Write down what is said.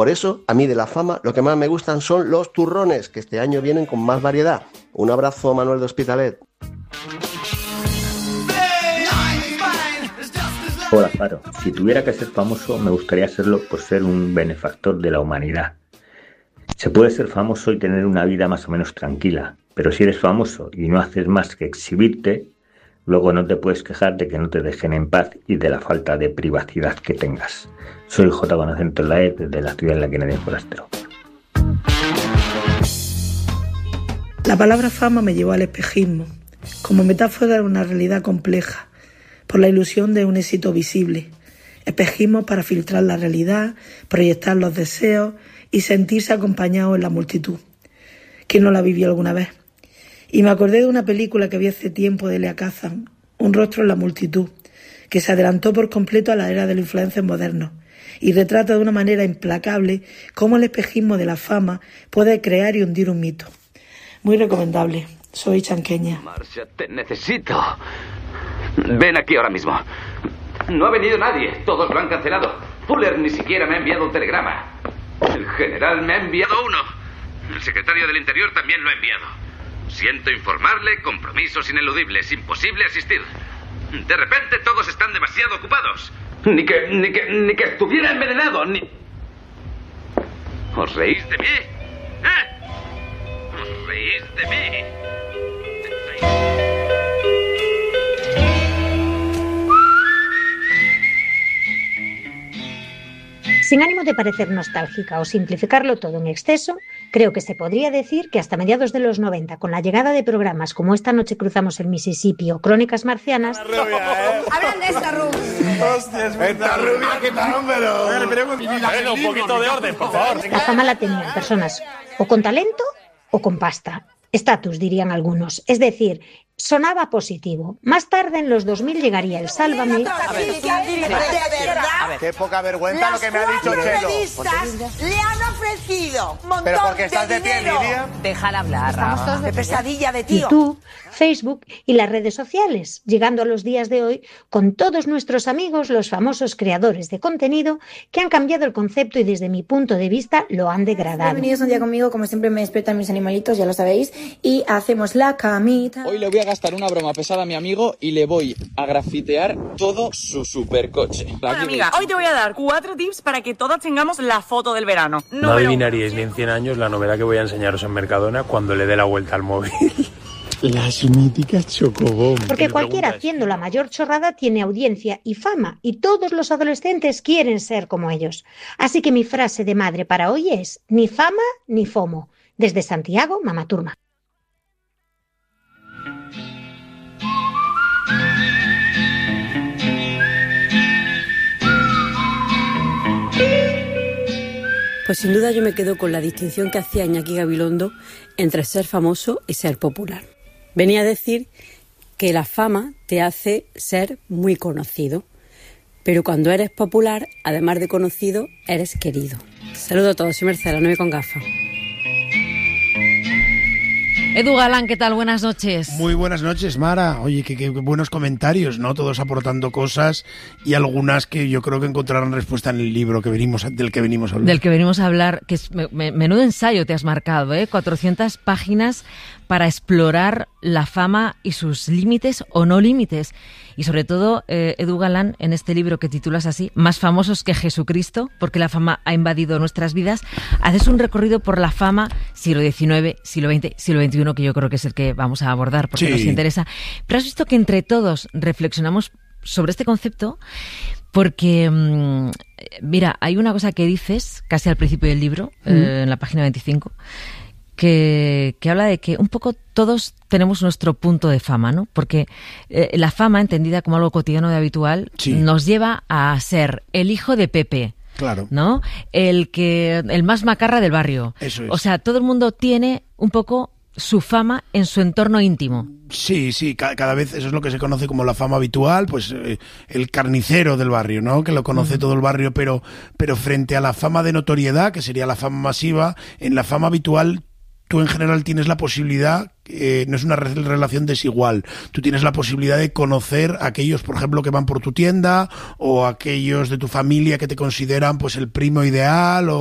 Por eso, a mí de la fama, lo que más me gustan son los turrones, que este año vienen con más variedad. Un abrazo, Manuel de Hospitalet. Hola, Faro. Si tuviera que ser famoso, me gustaría serlo por ser un benefactor de la humanidad. Se puede ser famoso y tener una vida más o menos tranquila, pero si eres famoso y no haces más que exhibirte, luego no te puedes quejar de que no te dejen en paz y de la falta de privacidad que tengas. Soy J con acento en la E, desde la ciudad en la que nadie es forastero. La palabra fama me llevó al espejismo, como metáfora de una realidad compleja, por la ilusión de un éxito visible. Espejismo para filtrar la realidad, proyectar los deseos y sentirse acompañado en la multitud. ¿Quién no la vivió alguna vez? Y me acordé de una película que vi hace tiempo de Elia Kazan, Un rostro en la multitud, que se adelantó por completo a la era del influencer moderno y retrata de una manera implacable cómo el espejismo de la fama puede crear y hundir un mito. Muy recomendable. Soy chanqueña. Marcia, te necesito. Ven aquí ahora mismo. No ha venido nadie. Todos lo han cancelado. Fuller ni siquiera me ha enviado un telegrama. El general me ha enviado uno. El secretario del Interior también lo ha enviado. Siento informarle, compromisos ineludibles, imposible asistir. De repente todos están demasiado ocupados. Ni que estuviera envenenado, ni... ¿Os reís de mí? ¿Eh? ¿Os reís de mí? Sin ánimo de parecer nostálgica o simplificarlo todo en exceso, creo que se podría decir que hasta mediados de los 90, con la llegada de programas como Esta noche cruzamos el Mississippi o Crónicas marcianas... Hablan de esta rubia. Hostias, esta rubia, ¿qué tal, pero? Un poquito de orden, por favor. La fama la tenían personas o con talento o con pasta. Estatus, dirían algunos. Es decir, sonaba positivo. Más tarde, en los 2000, llegaría el Sálvame. De verdad. Qué poca vergüenza lo que me ha dicho Chelo. Periodistas le han ofrecido un montón Pero porque estás de pie, dinero. Lidia. Déjala hablar. Estamos todos de pesadilla de tío. YouTube, Facebook y las redes sociales, llegando a los días de hoy con todos nuestros amigos, los famosos creadores de contenido, que han cambiado el concepto y desde mi punto de vista lo han degradado. Bienvenidos un día conmigo, como siempre me despiertan mis animalitos, ya lo sabéis, y hacemos la camita. Hoy le voy a gastar una broma pesada a mi amigo y le voy a grafitear todo su supercoche. Bueno, amiga, hoy te voy a dar 4 tips para que todas tengamos la foto del verano. No adivinaríais ni en 100 años la novedad que voy a enseñaros en Mercadona cuando le dé la vuelta al móvil. Las míticas Chocobom. Porque cualquiera haciendo la mayor chorrada tiene audiencia y fama, y todos los adolescentes quieren ser como ellos. Así que mi frase de madre para hoy es: ni fama ni fomo. Desde Santiago, Mama Turma. Pues sin duda yo me quedo con la distinción que hacía Iñaki Gabilondo entre ser famoso y ser popular. Venía a decir que la fama te hace ser muy conocido, pero cuando eres popular, además de conocido, eres querido. Saludos a todos, soy Mercedes, 9 con gafas. Edu Galán, ¿qué tal? Buenas noches. Muy buenas noches, Mara. Oye, qué buenos comentarios, ¿no? Todos aportando cosas y algunas que yo creo que encontrarán respuesta en el libro del que venimos a hablar. Del que venimos a hablar, que es menudo ensayo te has marcado, 400 páginas para explorar la fama y sus límites o no límites. Y sobre todo, Edu Galán, en este libro que titulas así, Más famosos que Jesucristo, porque la fama ha invadido nuestras vidas, haces un recorrido por la fama siglo XIX, siglo XX, siglo XXI, que yo creo que es el que vamos a abordar porque nos interesa. Pero has visto que entre todos reflexionamos sobre este concepto porque, mira, hay una cosa que dices casi al principio del libro, en la página 25, que habla de que un poco todos tenemos nuestro punto de fama, ¿no? Porque la fama, entendida como algo cotidiano y habitual, nos lleva a ser el hijo de Pepe. Claro. ¿No? El más macarra del barrio. Eso es. O sea, todo el mundo tiene un poco su fama en su entorno íntimo. Sí, cada vez eso es lo que se conoce como la fama habitual, pues el carnicero del barrio, ¿no? Que lo conoce todo el barrio, pero frente a la fama de notoriedad, que sería la fama masiva, en la fama habitual tú en general tienes la posibilidad, no es una relación desigual, tú tienes la posibilidad de conocer a aquellos, por ejemplo, que van por tu tienda o aquellos de tu familia que te consideran pues el primo ideal